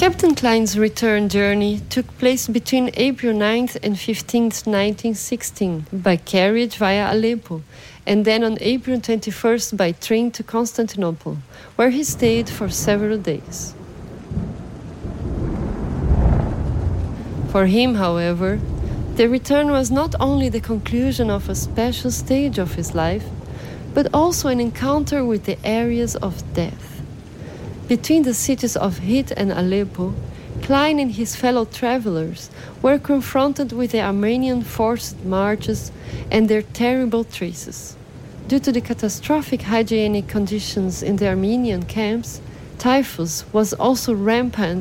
Captain Klein's return journey took place between April 9th and 15th, 1916, by carriage via Aleppo, and then on April 21st by train to Constantinople, where he stayed for several days. For him, however, the return was not only the conclusion of a special stage of his life, but also an encounter with the areas of death. Between the cities of Hit and Aleppo, Klein and his fellow travelers were confronted with the Armenian forced marches and their terrible traces. Due to the catastrophic hygienic conditions in the Armenian camps, typhus was also rampant